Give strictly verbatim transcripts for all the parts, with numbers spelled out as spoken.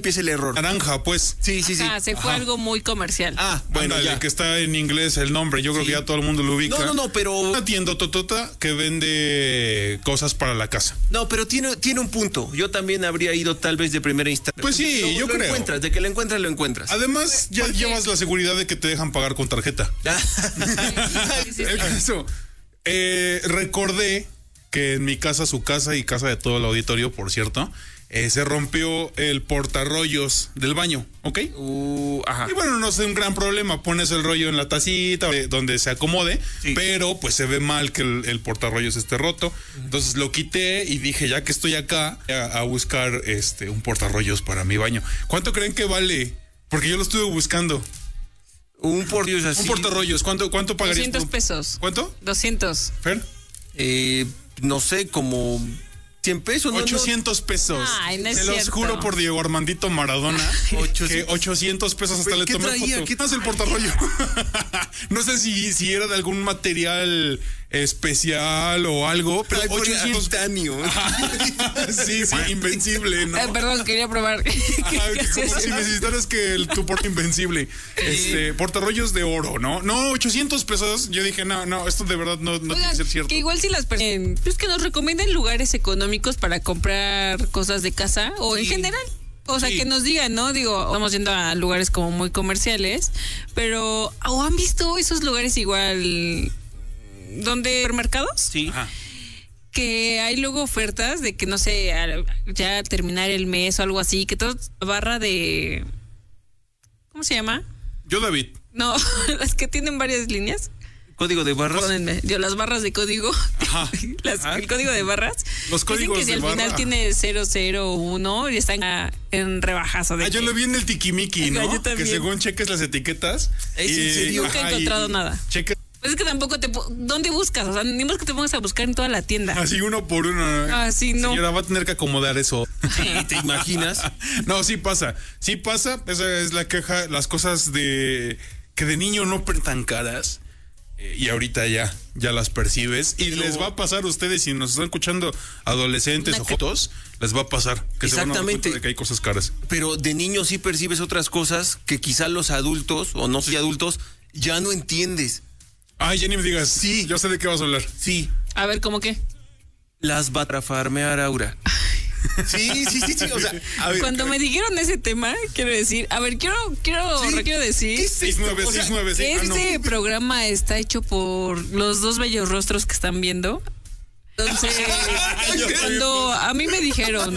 empieza el error. Naranja, pues. Sí, sí, sí. Ah, se fue Ajá. algo muy comercial. Ah, bueno, Ándale, ya. que está en inglés el nombre. Yo creo Sí. que ya todo el mundo lo ubica. No, no, no, pero... Una tienda totota que vende cosas para la casa. No, pero tiene, tiene un punto. Yo también habría ido tal vez de primera instancia. Pues sí, Lo- yo lo creo. encuentras, de que lo encuentras, lo encuentras. Además, ya llevas la seguridad de que te dejan pagar con tarjeta. Sí, sí, sí. El caso, eh, recordé que en mi casa, su casa y casa de todo el auditorio, por cierto, eh, se rompió el portarrollos del baño, ¿ok? Uh, ajá. Y bueno, no es un gran problema, pones el rollo en la tacita eh, donde se acomode, Sí. pero pues se ve mal que el, el portarrollos esté roto. Entonces lo quité y dije, ya que estoy acá, a, a buscar este un portarrollos para mi baño. ¿Cuánto creen que vale? Porque yo lo estuve buscando. Un portarrollos así. Un portarrollos, ¿cuánto, cuánto pagarías doscientos tú? pesos. ¿Cuánto? doscientos. ¿Fer? Eh, no sé, como cien pesos. ¿no? ochocientos pesos. Ay, no es Se los cierto. juro por Diego Armandito Maradona. que ochocientos pesos hasta Güey, le ¿qué tomé traía? foto. ¿Qué ¿Qué es el portarrollo? No sé si, si era de algún material especial o algo, pero Ay, por el ochocientos titanio. Sí, sí, invencible, ¿no? Eh, perdón, quería probar. Ajá, que como Gracias. si necesitaras que el, tu porta invencible. Este, portarrollos de oro, ¿no? No, ochocientos pesos. Yo dije, no, no, esto de verdad no, no tiene Oigan, que ser cierto. que igual si las personas, pues que nos recomienden lugares económicos para comprar cosas de casa o en Sí. general. O sea, Sí. que nos digan, ¿no? Digo, estamos yendo a lugares como muy comerciales, pero ¿o han visto esos lugares igual donde supermercados? Sí. Ajá. Que hay luego ofertas de que no sé, al- ya terminar el mes o algo así, que todo barra de ¿cómo se llama? Yo, David. No, las que tienen varias líneas. Código de barras. Perdónenme, yo las barras de código, Ajá. las- Ajá. el código de barras. Los códigos dicen que si de al final barra. tiene cero cero uno y están ah, en rebajazo de Ah, yo que- lo vi en el Tikimiki, ¿no? Ajá, yo también. Que según cheques las etiquetas. ¿Es en serio? Nunca he ajá, encontrado nada. Cheques Pues es que tampoco te... po- ¿Dónde buscas? O sea, ni más que te pongas a buscar en toda la tienda. así uno por uno. ¿no? Ah, sí, no. Señora, va a tener que acomodar eso. ¿Te imaginas? No, sí pasa. Sí pasa. Esa es la queja. Las cosas de que de niño no eran tan caras. eh, Y ahorita ya, ya las percibes. Y Pero- les va a pasar a ustedes, si nos están escuchando adolescentes Una o ca- jotos, les va a pasar que se van a dar Exactamente. cuenta de que hay cosas caras. Pero de niño sí percibes otras cosas que quizá los adultos, o no sé, adultos, ya no entiendes. Ay, ya ni me digas. Sí. Yo sé de qué vas a hablar. Sí. A ver, ¿cómo qué? Las va a farmear Aura. Sí, sí, sí, sí. O sea, a ver. Cuando me dijeron ese tema, quiero decir... A ver, quiero, quiero, Sí. quiero decir... ¿Qué es seis esto? nueve O sea, seis nueve sí. Ah, no. Este programa está hecho por los dos bellos rostros que están viendo. Entonces, Yo también cuando a mí me dijeron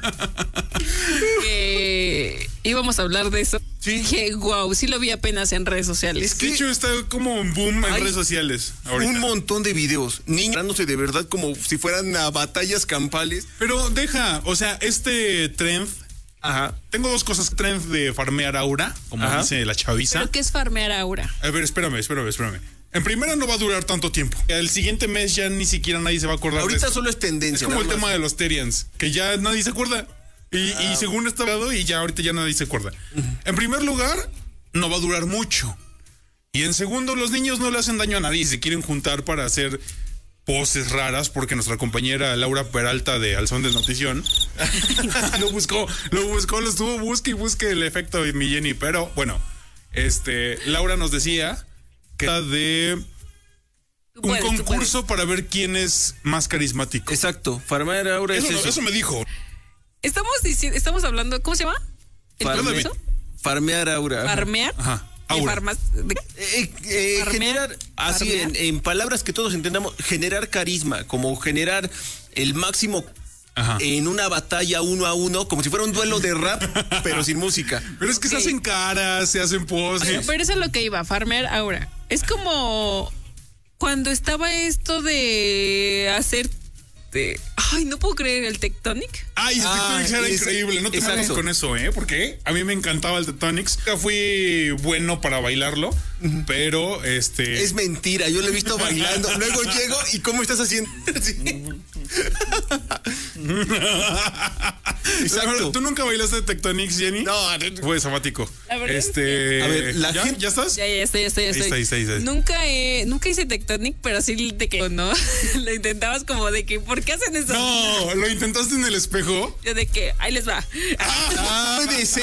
que íbamos a hablar de eso, Sí. dije, wow, sí lo vi apenas en redes sociales. Es De hecho, está como un boom en Hay redes sociales. Ahorita. Un montón de videos. Niños dándose de verdad como si fueran a batallas campales. Pero deja, o sea, este trend. Ajá. Tengo dos cosas. Trend de farmear aura, como Ajá. dice la chaviza. ¿Pero qué es farmear ahora? A ver, espérame, espérame, espérame. En primera no va a durar tanto tiempo. El siguiente mes ya ni siquiera nadie se va a acordar de Ahorita esto. solo es Es tendencia. como el nada tema más. de los Terians, que ya nadie se acuerda. Y, Ah. y según está hablado, y ya ahorita ya nadie se acuerda. En primer lugar, no va a durar mucho. Y en segundo, los niños no le hacen daño a nadie y se quieren juntar para hacer poses raras, porque nuestra compañera Laura Peralta de Al Son del Notición lo buscó, lo buscó, lo estuvo busque y busque el efecto de mi Jenny. Pero bueno, este, Laura nos decía que era de Tú un puedes, tú concurso para ver quién es más carismático. Exacto. Farmear Aura Eso, es no- eso. eso me dijo. puedes. Estamos diciendo, estamos hablando, ¿cómo se llama? ¿El Farme- concurso? Farmear Aura. Ajá. ¿Farmear? Ajá. De Aura. farmas- de- Eh, eh, Farmear. generar, así en, Farmear. en palabras que todos entendamos, generar carisma, como generar el máximo Ajá. en una batalla uno a uno, como si fuera un duelo de rap, pero sin música. Pero es que se Ok. hacen caras, se hacen poses. Pero eso es lo que iba, farmear ahora. Es como cuando estaba esto de hacer... de- Ay, no puedo creer el Tectonic. Ay, el Ah, Tectonics era es- increíble. No te exacto. metas con eso, ¿eh? Porque a mí me encantaba el Tectonics. Nunca fui bueno para bailarlo, pero este. Es mentira, yo lo he visto bailando. Luego llego y ¿cómo estás haciendo? Sí. Exacto. ¿Tú nunca bailaste Tectonics, Jenny? No, Fue sabático. La verdad es Este. A ver, la ¿ya? gente- ¿Ya estás? Ya, ya estoy, ya estoy, ya Ahí estoy. está, ahí está, ahí está. Nunca, he- nunca hice Tectonic, pero sí de que no. Lo intentabas como de que, ¿por qué hacen eso? No, lo intentaste en el espejo. Yo de que, ahí les va. Ah, puede ser.